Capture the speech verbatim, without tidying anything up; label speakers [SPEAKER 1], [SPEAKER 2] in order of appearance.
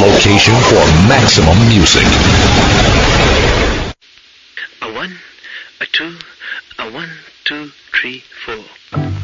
[SPEAKER 1] location for maximum music.
[SPEAKER 2] A one, a two, a one, two, three, four.